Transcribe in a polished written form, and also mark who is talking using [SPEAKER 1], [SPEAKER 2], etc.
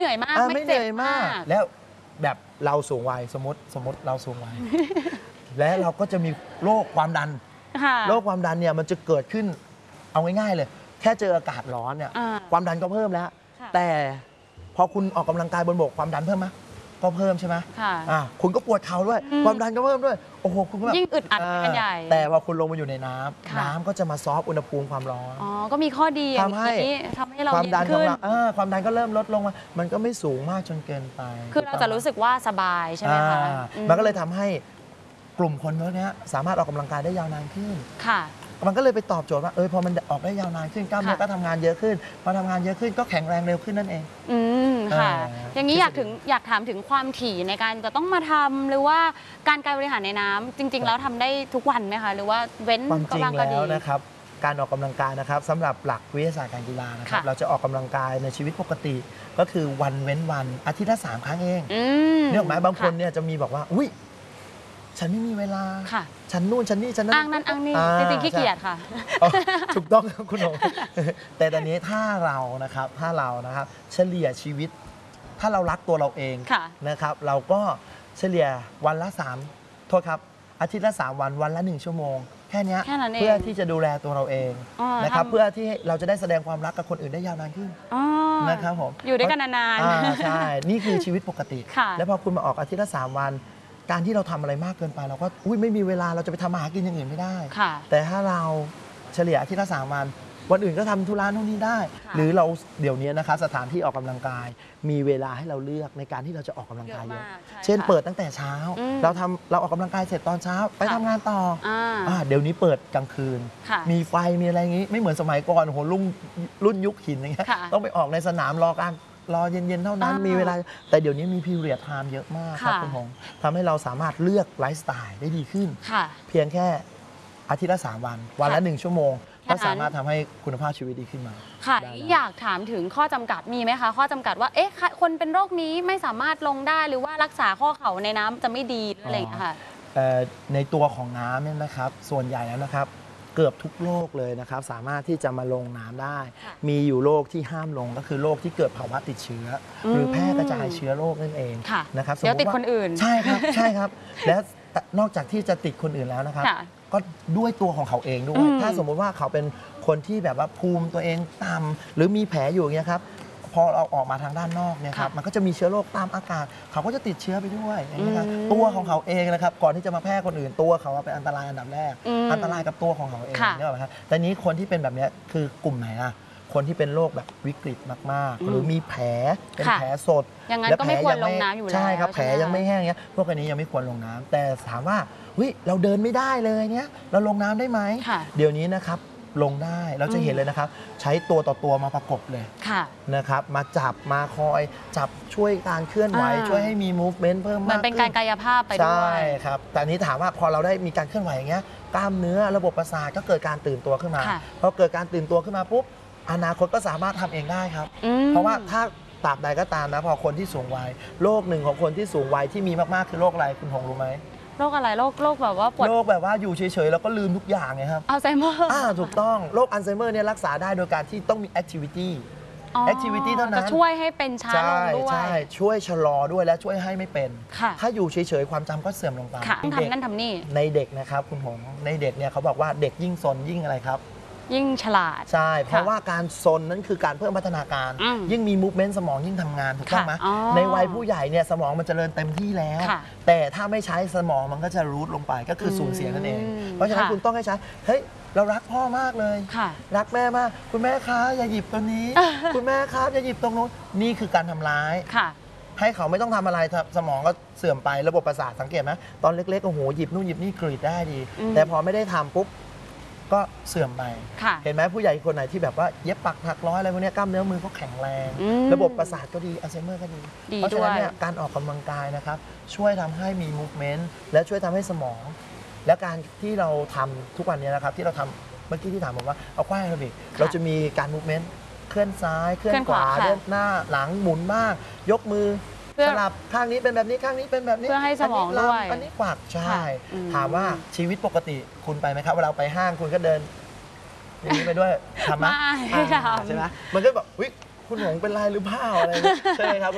[SPEAKER 1] เหนื่อยมาก
[SPEAKER 2] ไม่เหนื่อยมากแล้วแบบเราสูงวัยสมมติเราสูงวัย และเราก็จะมีโรคความดันโรคความดันเนี่ยมันจะเกิดขึ้นเอาง่ายๆเลยแค่เจออากาศร้อนเนี่ยความดันก็เพิ่มแล้วแต่พอคุณออกกำลังกายบนบกความดันเพิ่มไหมก็เพิ่มใช่ไหมคุณก็ปวดเข่าด้วยความดันก็เพิ่มด้วยโอ้โหคุณก็
[SPEAKER 1] ยิ่งอึดอัดกันใหญ่
[SPEAKER 2] แต่พอคุณลงมาอยู่ในน้ำก็จะมาซอฟอุณหภูมิความร้อน
[SPEAKER 1] ก็มีข้อดี
[SPEAKER 2] ทำให้
[SPEAKER 1] เรา
[SPEAKER 2] ความดันของเราความดันก็เริ่มลดลงมามันก็ไม่สูงมากจนเกินไป
[SPEAKER 1] คือเราจะรู้สึกว่าสบายใช่ไหมคะ
[SPEAKER 2] มันก็เลยทำให้กลุ่มคนพวกนี้สามารถออกกำลังกายได้ยาวนานขึ้น
[SPEAKER 1] ค่ะ
[SPEAKER 2] มันก็เลยไปตอบโจทย์ว่าพอมันออกได้ยาวนานขึ้นกล้ามเนื้อก็ทำงานเยอะขึ้นพอทำงานเยอะขึ้นก็แข็งแรงเร็วขึ้นนั่นเอง
[SPEAKER 1] ค่ะอย่างนี้อยากถามถึงความถี่ในการจะต้องมาทำหรือว่าการบริหารในน้ำจริงๆแล้วทำได้ทุกวันไหมคะหรือว่าเว้น
[SPEAKER 2] ก็บ้างก็ดีนะครับการออกกำลังกายนะครับสำหรับหลักวิทยาศาสตร์การกีฬานะครับเราจะออกกำลังกายในชีวิตปกติก็คือวันเว้นวันอาทิตย์ละ3 ครั้งเองเนี่ยหมายบางคนเนี่ยจะมีบอกว่าอุ้ยฉันไม่มีเวลาฉันนู่นฉันนี่ฉันนั่น
[SPEAKER 1] อ้างนั่นอ้างนี่จริงๆขี้เกียจค่ะ
[SPEAKER 2] ถูกต้องครับคุณหงแต่ตอนนี้ถ้าเรานะครับเฉลี่ยชีวิตถ้าเรารักตัวเราเองนะครับเราก็เฉลี่ยวันละ3โทษครับอาทิตย์ละ3 วันวันละ1 ชั่วโมงแค่นี้เพื่อที่จะดูแลตัวเราเองนะครับเพื่อที่เราจะได้แสดงความรักกับคนอื่นได้ยาวนานขึ้นนะครับผม
[SPEAKER 1] อยู่ด้วยกันนาน
[SPEAKER 2] ๆใช่นี่คือชีวิตปกติแล้วพอคุณมาออกอาทิตย์ละ3 วันการที่เราทำอะไรมากเกินไปเราก็ไม่มีเวลาเราจะไปทำอาหารกินอย่างอื่นไม่ได้แต่ถ้าเราเฉลี่ยอาทิตย์ละ3 วันวันอื่นก็ทำธุระนู่นนี่ได้หรือเราเดี๋ยวนี้นะครับสถานที่ออกกำลังกายมีเวลาให้เราเลือกในการที่เราจะออกกำลังกายเยอะเช่นเปิดตั้งแต่เช้าเราออกกำลังกายเสร็จตอนเช้าไปทำงานต่อเดี๋ยวนี้เปิดกลางคืนมีไฟมีอะไรอย่างนี้ไม่เหมือนสมัยก่อนโหรุ่นยุคหินอย่างเงี้ยต้องไปออกในสนามรอเย็นๆเท่านั้นมีเวลาแต่เดี๋ยวนี้มีพีเรียดไทม์เยอะมากครับคุณหงทำให้เราสามารถเลือกไลฟ์สไตล์ได้ดีขึ้นเพียงแค่อาทิตย์ละ3 วันวันละ1 ชั่วโมงก็สามารถทำให้คุณภาพชีวิตดีขึ้นมา
[SPEAKER 1] ค่ะอยากถามถึงข้อจำกัดมีไหมคะข้อจำกัดว่าคนเป็นโรคนี้ไม่สามารถลงได้หรือว่ารักษาข้อเข่าในน้ำจะไม่ดีอะไรอย่างเงี้ยค่ะ
[SPEAKER 2] ในตัวของน้ำเนี่ยนะครับส่วนใหญ่แล้วนะครับเกือบทุกโรคเลยนะครับสามารถที่จะมาลงน้ำได้มีอยู่โรคที่ห้ามลงก็คือโรคที่เกิดภาวะติดเชื้อหรือแพร่กระจายเชื้อโรคนั่นเองนะครับ
[SPEAKER 1] เดี๋ยวติดคนอื่น
[SPEAKER 2] ใช่ครับและนอกจากที่จะติดคนอื่นแล้วนะครับก็ด้วยตัวของเขาเองด้วยถ้าสมมุติว่าเขาเป็นคนที่แบบว่าภูมิตัวเองต่ำหรือมีแผลอยู่อย่างเงี้ยครับพอเราออกมาทางด้านนอกเนี่ยครับมันก็จะมีเชื้อโรคตามอากาศเขาก็จะติดเชื้อไปด้วยอย่างนี้ครับตัวของเขาเองนะครับก่อนที่จะมาแพร่คนอื่นตัวเขาเป็นอันตรายอันดับแรกอันตรายกับตัวของเขาเองนี่หรอครับแต่นี้คนที่เป็นแบบนี้คือกลุ่มไหนล่ะคนที่เป็นโรคแบบวิกฤตมากๆหรือมีแผลเป็นแผลสด
[SPEAKER 1] และแผลยังไม่
[SPEAKER 2] ใช่ครับแผลยังไม่แห้งเนี้ยพวกนี้ยังไม่ควรลงน้ำแต่ถามว่าเราเดินไม่ได้เลยเนี้ยเราลงน้ำได้ไหมเดี๋ยวนี้นะครับลงได้เราจะเห็นเลยนะครับใช้ตัวต่อตัวมาประกบเลยนะครับมาจับมาคอยจับช่วยการเคลื่อนไหวช่วยให้มี movement เพิ่มมากขึ้น
[SPEAKER 1] มันเป็นการกายภาพไปด้วย
[SPEAKER 2] ใช่ครับแต่นี้ถามว่าพอเราได้มีการเคลื่อนไหวอย่างเงี้ยกล้ามเนื้อระบบประสาทก็เกิดการตื่นตัวขึ้นมาพอเกิดการตื่นตัวขึ้นมาปุ๊บอนาคตก็สามารถทำเองได้ครับเพราะว่าถ้าตราบใดก็ตามนะพอคนที่สูงวัยโรคหนึ่งของคนที่สูงวัยที่มีมากๆคือโรคอะไรคุณหงรู้ไหม
[SPEAKER 1] โรคอะไรโรคแบบว่าปวด
[SPEAKER 2] โรคแบบว่าอยู่เฉยๆแล้วก็ลืมทุกอย่างไงครับ
[SPEAKER 1] อัลไซเมอร์
[SPEAKER 2] ถูกต้องโรคอัลไซเมอร์เนี่ยรักษาได้โดยการที่ต้องมีแอคทิวิตี้เท่านั้น
[SPEAKER 1] จะช่วยให้เป็นช้าลงด้วย
[SPEAKER 2] ใช่ช่วยชะลอด้วยและช่วยให้ไม่เป็นถ้าอยู่เฉยๆความจำก็เสื่อมลงไป
[SPEAKER 1] ทำนั่นทำนี่
[SPEAKER 2] ในเด็กนะครับคุณหงในเด็กเนี่ยเขาบอกว่าเด็กยิ่งซนยิ่งอะไรครับ
[SPEAKER 1] ยิ่งฉลาด
[SPEAKER 2] ใช่เพราะว่าการซนนั้นคือการเพิ่มพัฒนาการยิ่งมีมูฟเมนต์สมองยิ่งทำงานถูกต้องไหมในวัยผู้ใหญ่เนี่ยสมองมันจเจริญเต็มที่แล้วแต่ถ้าไม่ใช้สมองมันก็จะรูทลงไปก็คือสูญเสียนั่นเองเพราะฉะนั้นคุณต้องให้ใช้เฮ้ยเรารักพ่อมากเลยรักแม่มากคุณแม่คะอย่าหยิบตัวนี้คุณแม่ครับอย่าหยิบตรงนู้นนี่คือการทำร้ายให้เขาไม่ต้องทำอะไรสมองก็เสื่อมไประบบประสาทสังเกตไหมตอนเล็กๆโอ้โหหยิบนู่นหยิบนี่กรีดได้ดีแต่พอไม่ได้ทำปุ๊บก็เสื่อมไปเห็นไหมผู้ใหญ่คนไหนที่แบบว่าเย็บปักถักร้อยอะไรพวกนี้กล้ามเนื้อมือเขาแข็งแรงระบบประสาทก็ดีอัลไซเมอร์ก็ดีเพราะฉะนั้นเนี่ยการออกกำลังกายนะครับช่วยทำให้มีมูฟเมนต์และช่วยทำให้สมองและการที่เราทำทุกวันนี้นะครับที่เราทำเมื่อกี้ที่ถามผมว่าเอาควายแอโรบิกเราจะมีการมูฟเมนต์เคลื่อนซ้ายเคลื่อนขวาเดินหน้าหลังหมุนมากยกมือสลับข้างนี้เป็นแบบนี้ข้างนี้เป็นแบบนี้
[SPEAKER 1] เพื่อให้สมองด้วย
[SPEAKER 2] อันนี้กวักใช่ถามว่าชีวิตปกติคุณไปไหมครับเวลาไปห้างคุณก็เดินอย่างนี้ไปด้วยทำไหม
[SPEAKER 1] ไม่ทำ
[SPEAKER 2] ใช่ไหมมันก็แบบคุณหงเป็นไรหรือเปล่าอะไรใช่ไหมครับ